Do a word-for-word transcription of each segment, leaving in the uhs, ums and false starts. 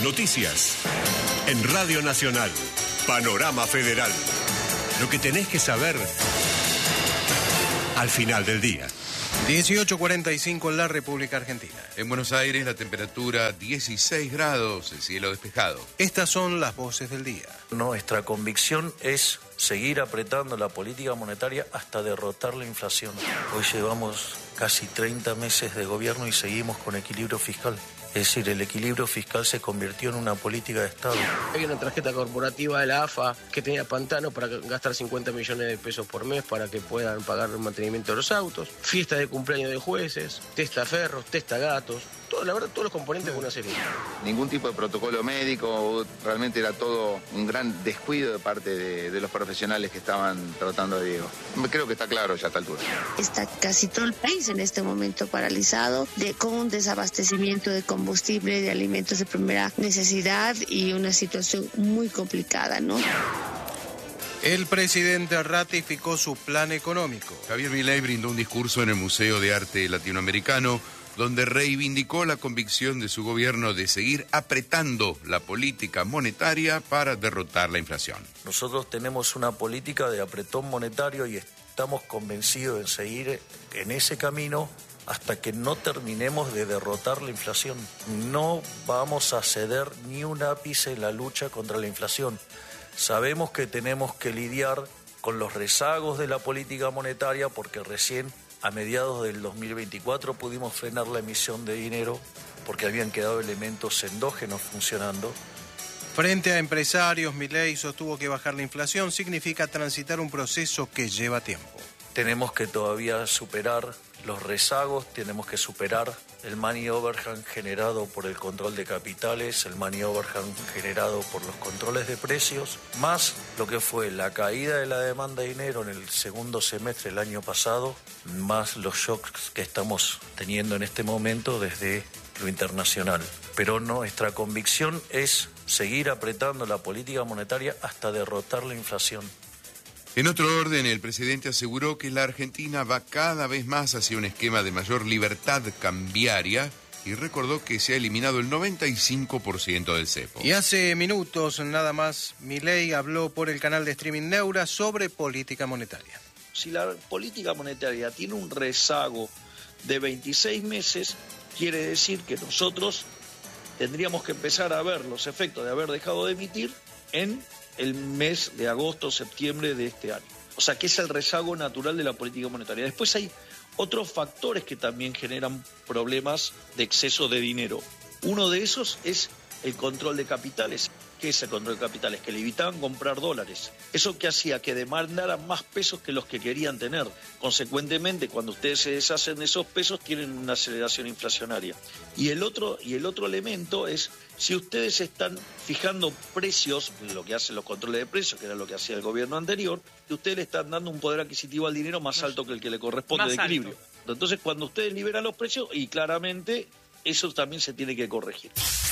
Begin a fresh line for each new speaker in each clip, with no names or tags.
Noticias. En Radio Nacional. Panorama Federal. Lo que tenés que saber al final del día.
dieciocho cuarenta y cinco en la República Argentina.
En Buenos Aires la temperatura dieciséis grados, el cielo despejado.
Estas son las voces del día.
Nuestra convicción es seguir apretando la política monetaria hasta derrotar la inflación. Hoy llevamos casi treinta meses de gobierno y seguimos con equilibrio fiscal. Es decir, el equilibrio fiscal se convirtió en una política de Estado.
Hay una tarjeta corporativa de la A F A que tenía pantano para gastar cincuenta millones de pesos por mes para que puedan pagar el mantenimiento de los autos, fiesta de cumpleaños de jueces, testaferros, testagatos, todo, la verdad, todos los componentes de una serie.
Ningún tipo de protocolo médico, realmente era todo un gran descuido de parte de, de los profesionales que estaban tratando de Diego. Creo que está claro ya a esta altura.
Está casi todo el país en este momento paralizado, de, con un desabastecimiento de combustible, de alimentos de primera necesidad y una situación muy complicada, ¿no?
El presidente ratificó su plan económico.
Javier Milei brindó un discurso en el Museo de Arte Latinoamericano donde reivindicó la convicción de su gobierno de seguir apretando la política monetaria para derrotar la inflación.
Nosotros tenemos una política de apretón monetario y estamos convencidos en seguir en ese camino hasta que no terminemos de derrotar la inflación. No vamos a ceder ni un ápice en la lucha contra la inflación. Sabemos que tenemos que lidiar con los rezagos de la política monetaria porque recién a mediados del dos mil veinticuatro pudimos frenar la emisión de dinero porque habían quedado elementos endógenos funcionando.
Frente a empresarios, Milei sostuvo que bajar la inflación significa transitar un proceso que lleva tiempo.
Tenemos que todavía superar los rezagos, tenemos que superar el money overhang generado por el control de capitales, el money overhang generado por los controles de precios, más lo que fue la caída de la demanda de dinero en el segundo semestre del año pasado, más los shocks que estamos teniendo en este momento desde lo internacional. Pero nuestra convicción es seguir apretando la política monetaria hasta derrotar la inflación.
En otro orden, el presidente aseguró que la Argentina va cada vez más hacia un esquema de mayor libertad cambiaria y recordó que se ha eliminado el noventa y cinco por ciento del cepo.
Y hace minutos nada más, Milei habló por el canal de streaming Neura sobre política monetaria.
Si la política monetaria tiene un rezago de veintiséis meses, quiere decir que nosotros tendríamos que empezar a ver los efectos de haber dejado de emitir en el mes de agosto, septiembre de este año. O sea, que es el rezago natural de la política monetaria. Después hay otros factores que también generan problemas de exceso de dinero. Uno de esos es el control de capitales. ¿Qué es el control de capitales? Que le evitaban comprar dólares. Eso que hacía que demandaran más pesos que los que querían tener. Consecuentemente, cuando ustedes se deshacen de esos pesos, tienen una aceleración inflacionaria. Y el otro, y el otro elemento es, si ustedes están fijando precios, lo que hacen los controles de precios, que era lo que hacía el gobierno anterior, que ustedes le están dando un poder adquisitivo al dinero más alto que el que le corresponde de equilibrio. Entonces, cuando ustedes liberan los precios, y claramente eso también se tiene que corregir.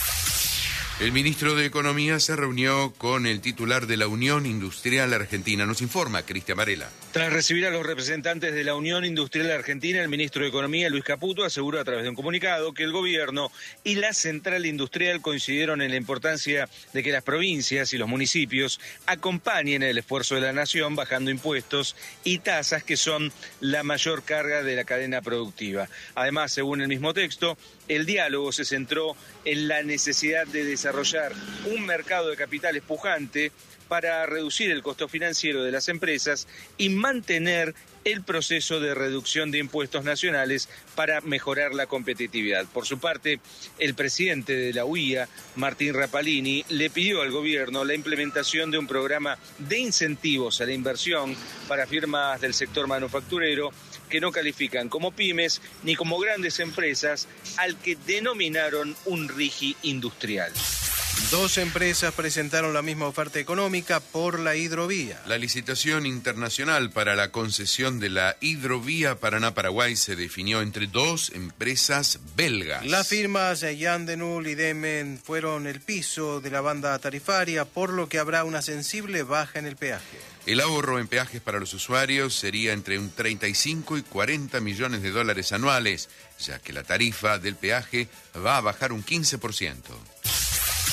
El ministro de Economía se reunió con el titular de la Unión Industrial Argentina. Nos informa Cristian Varela.
Tras recibir a los representantes de la Unión Industrial Argentina, el ministro de Economía, Luis Caputo, aseguró a través de un comunicado que el gobierno y la central industrial coincidieron en la importancia de que las provincias y los municipios acompañen el esfuerzo de la nación bajando impuestos y tasas que son la mayor carga de la cadena productiva. Además, según el mismo texto, el diálogo se centró en la necesidad de desarrollar un mercado de capitales pujante para reducir el costo financiero de las empresas y mantener el proceso de reducción de impuestos nacionales para mejorar la competitividad. Por su parte, el presidente de la U I A, Martín Rapalini, le pidió al gobierno la implementación de un programa de incentivos a la inversión para firmas del sector manufacturero que no califican como pymes ni como grandes empresas, al que denominaron un RIGI industrial.
Dos empresas presentaron la misma oferta económica por la hidrovía.
La licitación internacional para la concesión de la hidrovía Paraná-Paraguay se definió entre dos empresas belgas.
Las firmas Jan de Null y Demen fueron el piso de la banda tarifaria, por lo que habrá una sensible baja en el peaje.
El ahorro en peajes para los usuarios sería entre un treinta y cinco y cuarenta millones de dólares anuales, ya que la tarifa del peaje va a bajar un quince por ciento.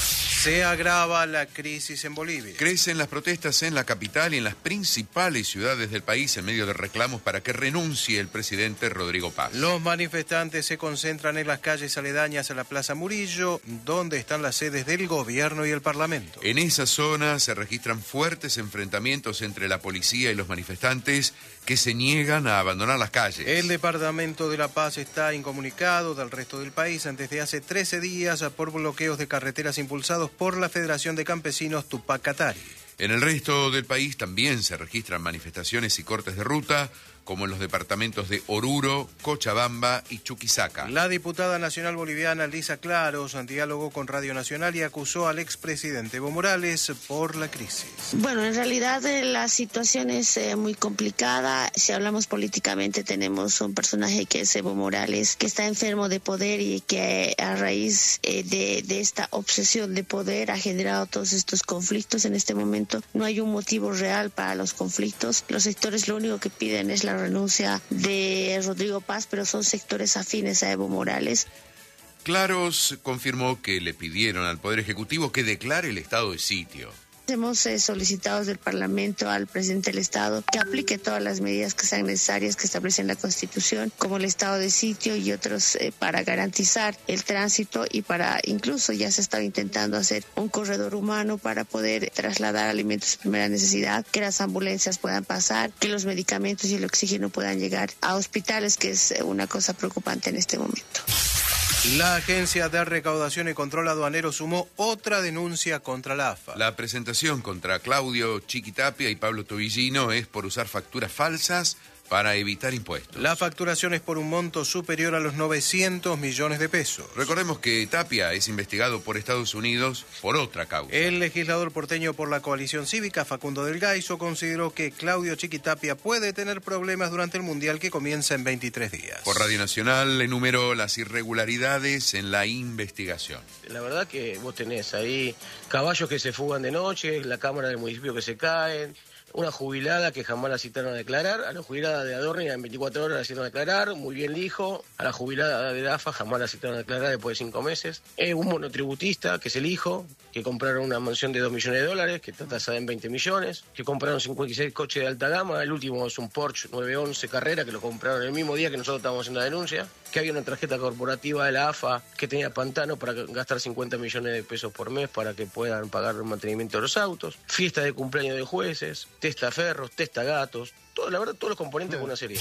Se agrava la crisis en Bolivia.
Crecen las protestas en la capital y en las principales ciudades del país en medio de reclamos para que renuncie el presidente Rodrigo Paz.
Los manifestantes se concentran en las calles aledañas a la Plaza Murillo, donde están las sedes del gobierno y el parlamento.
En esa zona se registran fuertes enfrentamientos entre la policía y los manifestantes que se niegan a abandonar las calles.
El Departamento de La Paz está incomunicado del resto del país desde hace trece días por bloqueos de carreteras impulsados por la Federación de Campesinos Tupac Katari.
En el resto del país también se registran manifestaciones y cortes de ruta, como en los departamentos de Oruro, Cochabamba y Chuquisaca.
La diputada nacional boliviana Lisa Claros dialogó con Radio Nacional y acusó al expresidente Evo Morales por la crisis.
Bueno, en realidad eh, la situación es eh, muy complicada. Si hablamos políticamente, tenemos un personaje que es Evo Morales, que está enfermo de poder y que a raíz eh, de, de esta obsesión de poder ha generado todos estos conflictos. En este momento no hay un motivo real para los conflictos. Los sectores lo único que piden es la renuncia de Rodrigo Paz, pero son sectores afines a Evo Morales.
Claros confirmó que le pidieron al Poder Ejecutivo que declare el estado de sitio.
Hemos eh, solicitado del Parlamento al presidente del Estado que aplique todas las medidas que sean necesarias que establecen la Constitución, como el estado de sitio y otros, eh, para garantizar el tránsito y para, incluso ya se estaba intentando hacer un corredor humano para poder trasladar alimentos de primera necesidad, que las ambulancias puedan pasar, que los medicamentos y el oxígeno puedan llegar a hospitales, que es una cosa preocupante en este momento.
La Agencia de Recaudación y Control Aduanero sumó otra denuncia contra la A F A.
La presentación contra Claudio Chiquitapia y Pablo Tobillino es por usar facturas falsas para evitar impuestos.
La facturación es por un monto superior a los novecientos millones de pesos.
Recordemos que Tapia es investigado por Estados Unidos por otra causa.
El legislador porteño por la coalición cívica, Facundo del Gaizo, consideró que Claudio Chiquitapia puede tener problemas durante el Mundial que comienza en veintitrés días.
Por Radio Nacional enumeró las irregularidades en la investigación.
La verdad que vos tenés ahí caballos que se fugan de noche, la cámara del municipio que se caen, una jubilada que jamás la citaron a declarar, a la jubilada de Adorni en veinticuatro horas la citaron a declarar, muy bien dijo, a la jubilada de AFA jamás la citaron a declarar después de cinco meses, eh, un monotributista que es el hijo, que compraron una mansión de dos millones de dólares, que está tasada en veinte millones, que compraron cincuenta y seis coches de alta gama, el último es un Porsche nueve once Carrera, que lo compraron el mismo día que nosotros estábamos haciendo la denuncia, que había una tarjeta corporativa de la AFA que tenía Pantano para gastar cincuenta millones de pesos por mes para que puedan pagar el mantenimiento de los autos, fiesta de cumpleaños de jueces, testaferros, testagatos, todo, la verdad, todos los componentes de una serie.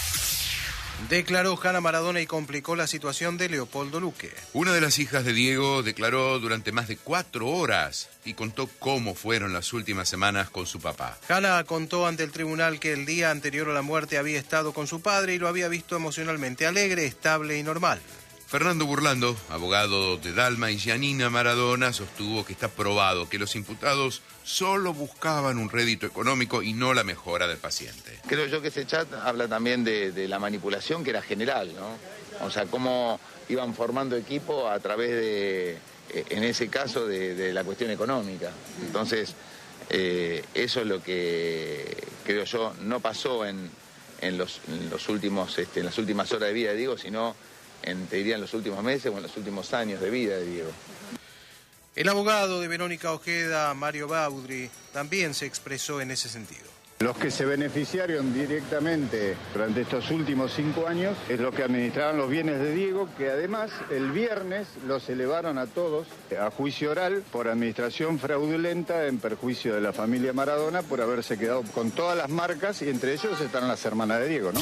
Declaró Hanna Maradona y complicó la situación de Leopoldo Luque.
Una de las hijas de Diego declaró durante más de cuatro horas y contó cómo fueron las últimas semanas con su papá.
Hanna contó ante el tribunal que el día anterior a la muerte había estado con su padre y lo había visto emocionalmente alegre, estable y normal.
Fernando Burlando, abogado de Dalma y Giannina Maradona, sostuvo que está probado que los imputados solo buscaban un rédito económico y no la mejora del paciente.
Creo yo que ese chat habla también de, de la manipulación que era general, ¿no? O sea, cómo iban formando equipo a través de, en ese caso, de, de la cuestión económica. Entonces, eh, eso es lo que creo yo no pasó en, en, los, en, los últimos, este, en las últimas horas de vida de Diego, sino en, te diría, en los últimos meses o en los últimos años de vida de Diego.
El abogado de Verónica Ojeda, Mario Baudry, también se expresó en ese sentido.
Los que se beneficiaron directamente durante estos últimos cinco años es los que administraban los bienes de Diego, que además el viernes los elevaron a todos a juicio oral por administración fraudulenta en perjuicio de la familia Maradona por haberse quedado con todas las marcas y entre ellos están las hermanas de Diego, ¿no?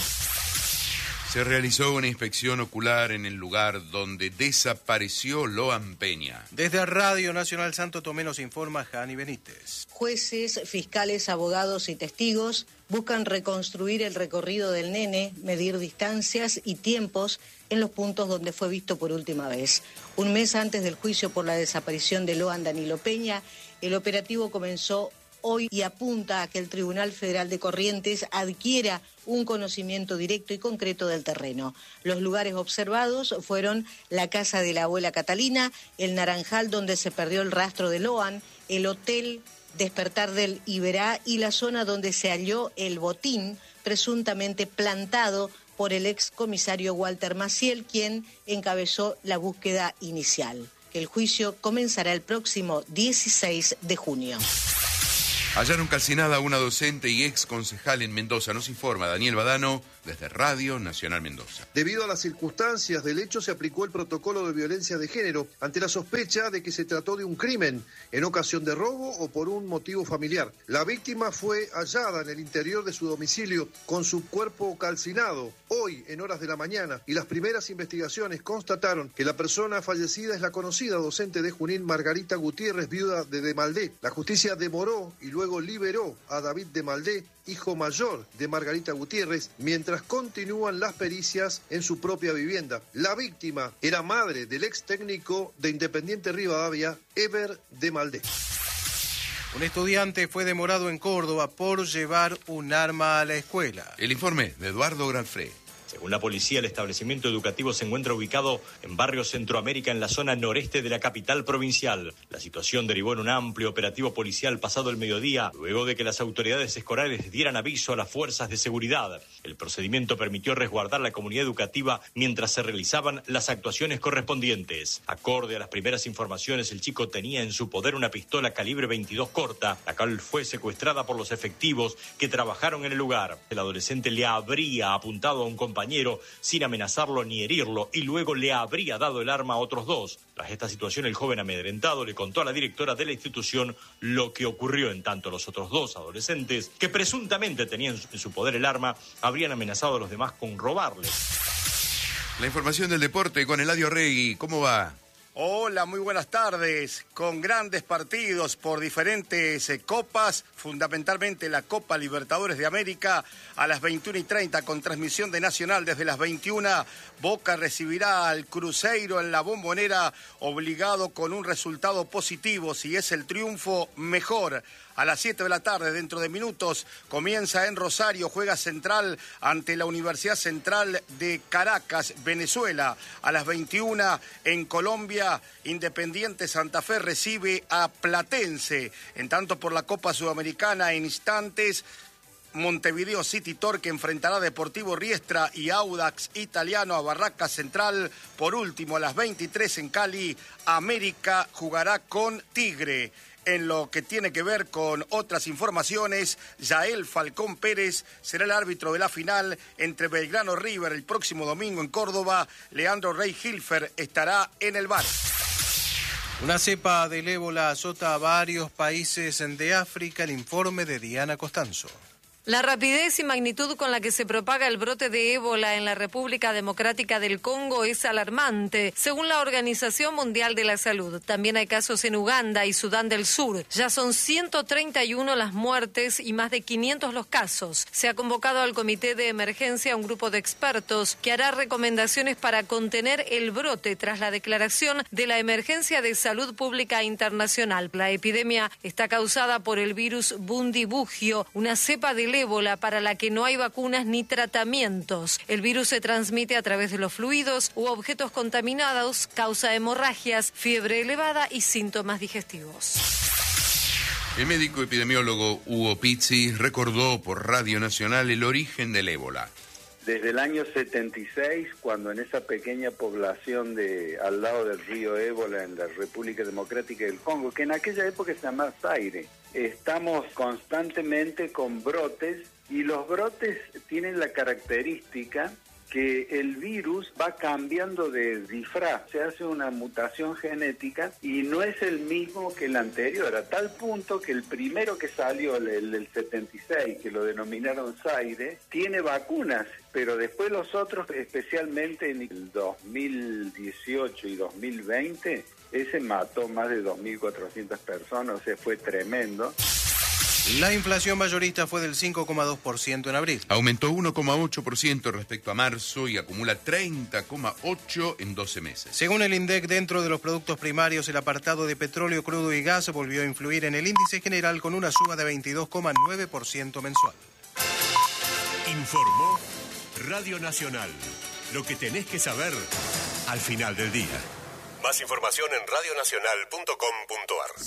Se realizó una inspección ocular en el lugar donde desapareció Loan Peña.
Desde Radio Nacional Santo Tomé nos informa Jani Benítez.
Jueces, fiscales, abogados y testigos buscan reconstruir el recorrido del nene, medir distancias y tiempos en los puntos donde fue visto por última vez. Un mes antes del juicio por la desaparición de Loan Danilo Peña, el operativo comenzó hoy y apunta a que el Tribunal Federal de Corrientes adquiera un conocimiento directo y concreto del terreno. Los lugares observados fueron la casa de la abuela Catalina, el Naranjal donde se perdió el rastro de Loan, el hotel Despertar del Iberá y la zona donde se halló el botín presuntamente plantado por el excomisario Walter Maciel, quien encabezó la búsqueda inicial. que el juicio comenzará el próximo dieciséis de junio.
Hallaron calcinada a una docente y ex concejal en Mendoza. Nos informa Daniel Badano desde Radio Nacional Mendoza.
Debido a las circunstancias del hecho, se aplicó el protocolo de violencia de género ante la sospecha de que se trató de un crimen en ocasión de robo o por un motivo familiar. La víctima fue hallada en el interior de su domicilio con su cuerpo calcinado hoy en horas de la mañana, y las primeras investigaciones constataron que la persona fallecida es la conocida docente de Junín Margarita Gutiérrez, viuda de Demaldé. La justicia demoró y luego Luego liberó a David Demaldé, hijo mayor de Margarita Gutiérrez, mientras continúan las pericias en su propia vivienda. La víctima era madre del ex técnico de Independiente Rivadavia, Eber Demaldé.
Un estudiante fue demorado en Córdoba por llevar un arma a la escuela.
El informe de Eduardo Granfré.
Según la policía, el establecimiento educativo se encuentra ubicado en Barrio Centroamérica, en la zona noreste de la capital provincial. La situación derivó en un amplio operativo policial pasado el mediodía, luego de que las autoridades escolares dieran aviso a las fuerzas de seguridad. El procedimiento permitió resguardar la comunidad educativa mientras se realizaban las actuaciones correspondientes. Acorde a las primeras informaciones, el chico tenía en su poder una pistola calibre veintidós corta, la cual fue secuestrada por los efectivos que trabajaron en el lugar. El adolescente le habría apuntado a un compañero sin amenazarlo ni herirlo, y luego le habría dado el arma a otros dos. Tras esta situación, el joven amedrentado le contó a la directora de la institución lo que ocurrió. En tanto, los otros dos adolescentes, que presuntamente tenían en su poder el arma, habrían amenazado a los demás con robarles.
La información del deporte con Eladio Regui. ¿Cómo va?
Hola, muy buenas tardes. Con grandes partidos por diferentes eh, copas, fundamentalmente la Copa Libertadores de América, a las veintiuna y treinta con transmisión de Nacional desde las veintiuna. Boca recibirá al Cruzeiro en la Bombonera, obligado con un resultado positivo. Si es el triunfo, mejor. A las siete de la tarde, dentro de minutos, comienza en Rosario, juega Central ante la Universidad Central de Caracas, Venezuela. A las veintiuna, en Colombia, Independiente Santa Fe recibe a Platense. En tanto, por la Copa Sudamericana, en instantes, Montevideo City Torque enfrentará a Deportivo Riestra y Audax Italiano a Barracas Central. Por último, a las veintitrés en Cali, América jugará con Tigre. En lo que tiene que ver con otras informaciones, Yael Falcón Pérez será el árbitro de la final entre Belgrano River el próximo domingo en Córdoba. Leandro Rey Hilfer estará en el V A R.
Una cepa del ébola azota a varios países de África. El informe de Diana Costanzo.
La rapidez y magnitud con la que se propaga el brote de ébola en la República Democrática del Congo es alarmante, según la Organización Mundial de la Salud. También hay casos en Uganda y Sudán del Sur. Ya son ciento treinta y uno las muertes y más de quinientos los casos. Se ha convocado al Comité de Emergencia a un grupo de expertos que hará recomendaciones para contener el brote tras la declaración de la Emergencia de Salud Pública Internacional. La epidemia está causada por el virus Bundibugyo, una cepa del ébola para la que no hay vacunas ni tratamientos. El virus se transmite a través de los fluidos u objetos contaminados, causa hemorragias, fiebre elevada y síntomas digestivos.
El médico epidemiólogo Hugo Pizzi recordó por Radio Nacional el origen del ébola.
Desde el año setenta y seis, cuando en esa pequeña población de al lado del río Ébola, en la República Democrática del Congo, que en aquella época se llamaba Zaire, estamos constantemente con brotes, y los brotes tienen la característica que el virus va cambiando de disfraz, se hace una mutación genética y no es el mismo que el anterior, a tal punto que el primero que salió, el, el setenta y seis, que lo denominaron Zaire, tiene vacunas, pero después los otros, especialmente en el dos mil dieciocho y dos mil veinte, ese mató más de dos mil cuatrocientas personas, o sea, fue tremendo.
La inflación mayorista fue del cinco coma dos por ciento en abril.
Aumentó uno coma ocho por ciento respecto a marzo y acumula treinta coma ocho por ciento en doce meses.
Según el INDEC, dentro de los productos primarios, el apartado de petróleo crudo y gas volvió a influir en el índice general con una suba de veintidós coma nueve por ciento mensual.
Informó Radio Nacional. Lo que tenés que saber al final del día. Más información en radio nacional punto com punto ar.